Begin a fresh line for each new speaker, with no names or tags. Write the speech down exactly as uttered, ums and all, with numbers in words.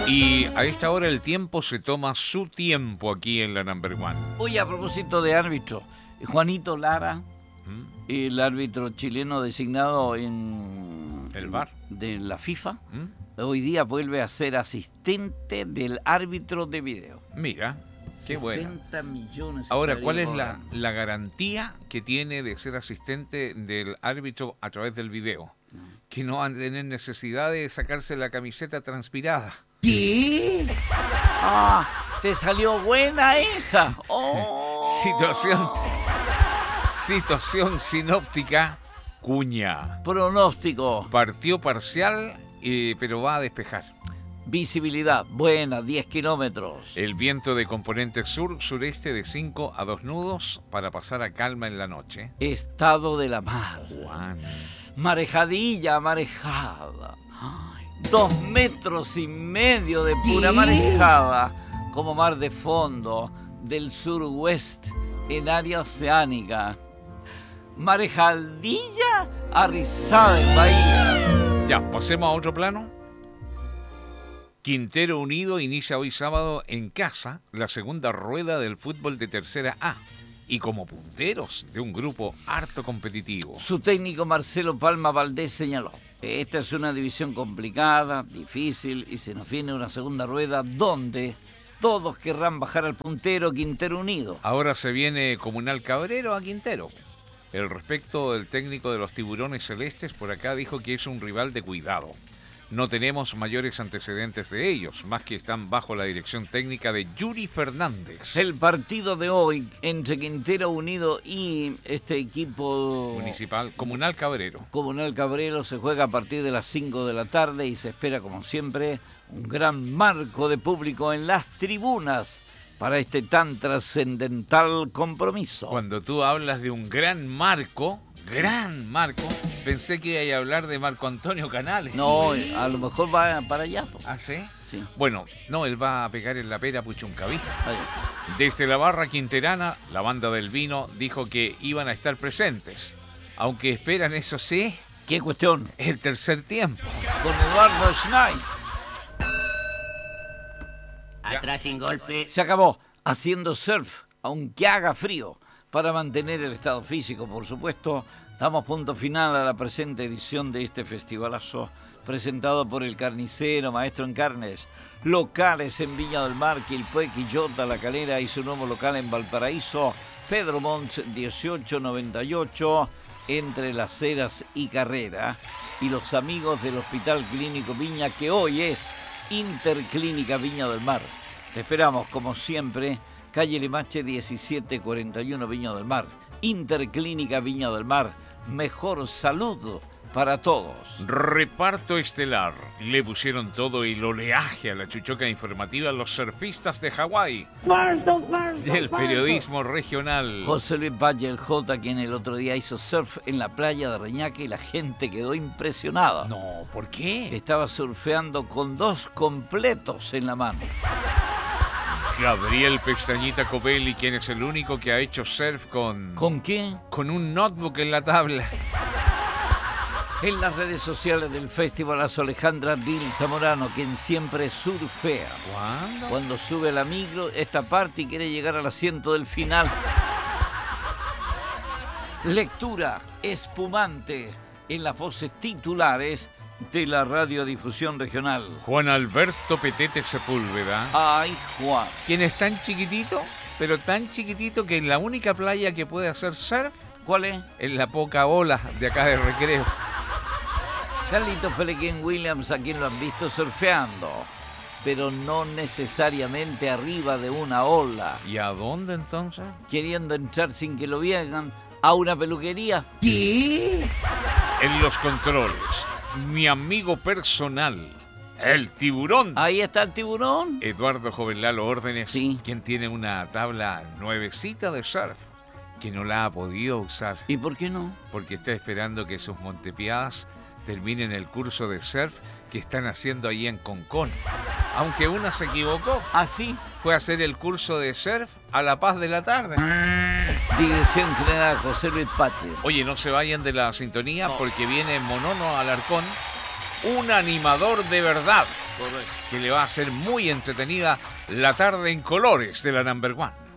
Y a esta hora el tiempo se toma su tiempo aquí en la Number One.
Oye, a propósito de árbitro, Juanito Lara, ¿Mm? el árbitro chileno designado en
el V A R
de la FIFA,
¿Mm?
hoy día vuelve a ser asistente del árbitro de video.
Mira, qué bueno.
sesenta millones.
Ahora, ¿cuál es la, la garantía que tiene de ser asistente del árbitro a través del video? Mm. Que no van a tener necesidad de sacarse la camiseta transpirada.
¿Qué? Ah, te salió buena esa. Oh.
Situación, situación sinóptica, Cuña.
Pronóstico.
Partió parcial, eh, pero va a despejar.
Visibilidad buena, diez kilómetros.
El viento de componente sur-sureste de cinco a dos nudos para pasar a calma en la noche.
Estado de la mar.
Juan.
Marejadilla, marejada. Ay, dos metros y medio de pura marejada, como mar de fondo del suroeste en área oceánica. Marejadilla arrizada en bahía.
Ya, pasemos a otro plano. Quintero Unido inicia hoy sábado en casa la segunda rueda del fútbol de tercera A. Y como punteros de un grupo harto competitivo.
Su técnico Marcelo Palma Valdés señaló: esta es una división complicada, difícil, y se nos viene una segunda rueda donde todos querrán bajar al puntero Quintero Unido.
Ahora se viene Comunal Cabrero a Quintero. El respecto del técnico de los Tiburones Celestes por acá dijo que es un rival de cuidado. No tenemos mayores antecedentes de ellos, más que están bajo la dirección técnica de Yuri Fernández.
El partido de hoy entre Quintero Unido y este equipo
municipal, Comunal Cabrero.
Comunal Cabrero se juega a partir de las cinco de la tarde y se espera, como siempre, un gran marco de público en las tribunas para este tan trascendental compromiso.
Cuando tú hablas de un gran marco, gran marco, pensé que iba a hablar de Marco Antonio Canales.
No, a lo mejor va para allá. Po.
¿Ah, sí?
Sí.
Bueno, no, él va a pegar en la pera Puchuncaví. Desde la barra quinterana, la banda del vino dijo que iban a estar presentes. Aunque esperan, eso sí...
¿Qué cuestión?
El tercer tiempo.
Con Eduardo Schneider.
Atrás sin golpe.
Se acabó haciendo surf, aunque haga frío. Para mantener el estado físico, por supuesto, damos punto final a la presente edición de este festivalazo, presentado por El Carnicero, Maestro en Carnes, locales en Viña del Mar, Quilpué, Quillota, La Calera y su nuevo local en Valparaíso, Pedro Montt dieciocho noventa y ocho, entre Las Heras y Carrera, y los amigos del Hospital Clínico Viña, que hoy es Interclínica Viña del Mar. Te esperamos, como siempre, calle Limache diecisiete cuarenta y uno, Viña del Mar. Interclínica Viña del Mar. Mejor salud para todos.
Reparto estelar. Le pusieron todo el oleaje a la chuchoca informativa los surfistas de Hawái.
¡Falso, falso!
Del periodismo regional.
José Luis Valle, el J, quien el otro día hizo surf en la playa de Reñaca y la gente quedó impresionada.
No, ¿por qué?
Estaba surfeando con dos completos en la mano.
Gabriel Pestañita Covelli, quien es el único que ha hecho surf con...
¿Con qué?
Con un notebook en la tabla.
En las redes sociales del festivalazo, Alejandra Dil Zamorano, quien siempre surfea.
¿Cuándo?
Cuando sube a la micro, esta parte y quiere llegar al asiento del final. Lectura espumante en las voces titulares de la radiodifusión regional.
Juan Alberto Petete Sepúlveda.
Ay, Juan.
Quien es tan chiquitito, pero tan chiquitito que en la única playa que puede hacer surf...
¿Cuál es?
En la poca ola de acá de Recreo.
Carlitos Pelequén Williams, a quien lo han visto surfeando, pero no necesariamente arriba de una ola.
¿Y a dónde entonces?
Queriendo entrar sin que lo vieran a una peluquería.
¿Qué? En los controles, mi amigo personal, el tiburón.
Ahí está el tiburón.
Eduardo Jovenlalo Órdenes,
sí.
Quien tiene una tabla nuevecita de surf que no la ha podido usar.
¿Y por qué no?
Porque está esperando que sus montepiadas terminen el curso de surf que están haciendo ahí en Concón. Aunque una se equivocó.
¿Ah, sí?
Fue a hacer el curso de surf a La Paz de la tarde.
Dirección General José Luis Patria.
Oye, no se vayan de la sintonía porque viene Monono Alarcón, un animador de verdad.
Correcto.
que le va a hacer muy entretenida la tarde en colores de la Number One.